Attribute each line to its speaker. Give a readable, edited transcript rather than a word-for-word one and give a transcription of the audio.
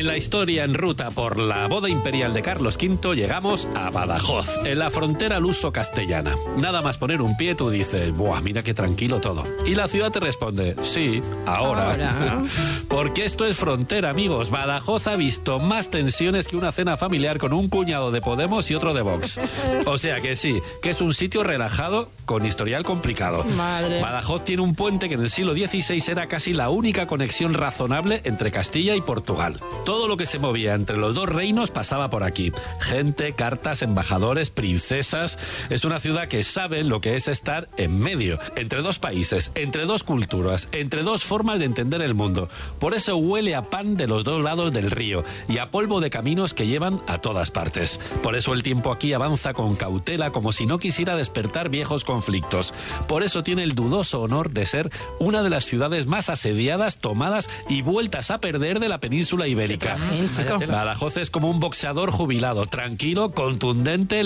Speaker 1: En la historia en ruta por la boda imperial de Carlos V llegamos a Badajoz, en la frontera luso-castellana. Nada más poner un pie tú dices, ¡buah, mira qué tranquilo todo! Y la ciudad te responde, sí, ahora. Porque esto es frontera, amigos. Badajoz ha visto más tensiones que una cena familiar con un cuñado de Podemos y otro de Vox. O sea que sí, que es un sitio relajado con historial complicado.
Speaker 2: Madre.
Speaker 1: Badajoz tiene un puente que en el siglo XVI era casi la única conexión razonable entre Castilla y Portugal. Todo lo que se movía entre los dos reinos pasaba por aquí. Gente, cartas, embajadores, princesas. Es una ciudad que sabe lo que es estar en medio, entre dos países, entre dos culturas, entre dos formas de entender el mundo. Por eso huele a pan de los dos lados del río y a polvo de caminos que llevan a todas partes. Por eso el tiempo aquí avanza con cautela, como si no quisiera despertar viejos conflictos. Por eso tiene el dudoso honor de ser una de las ciudades más asediadas, tomadas y vueltas a perder de la península ibérica.
Speaker 2: Badajoz
Speaker 1: es como un boxeador jubilado, tranquilo, contundente,